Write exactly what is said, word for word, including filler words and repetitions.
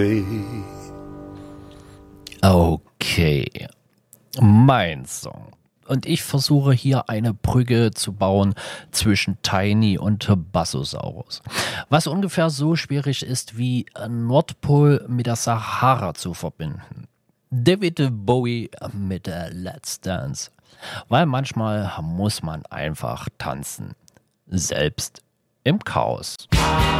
Okay, mein Song. Und ich versuche hier eine Brücke zu bauen zwischen Tiny und Bassosaurus. Was ungefähr so schwierig ist wie Nordpol mit der Sahara zu verbinden. David Bowie mit der Let's Dance. Weil manchmal muss man einfach tanzen. Selbst im Chaos.